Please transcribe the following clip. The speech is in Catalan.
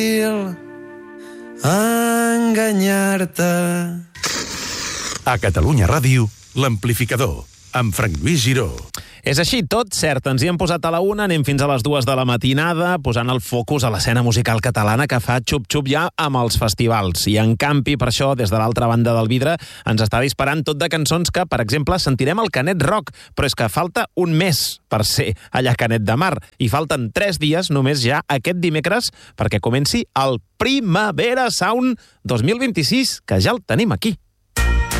enganyar-te. A Catalunya Ràdio, l'Amplificador, amb Frank Lluís Giró. És així, tot cert. Ens hi hem posat a la 1, anem fins a les 2 de la matinada, posant el focus a l'escena musical catalana que fa xup-xup ja amb els festivals. I en canvi, per això, des de l'altra banda del vidre, ens està disparant tot de cançons que, per exemple, sentirem al Canet Rock. Però és que falta un mes per ser allà a Canet de Mar. I falten 3 dies només ja aquest dimecres perquè comenci el Primavera Sound 2026, que ja el tenim aquí.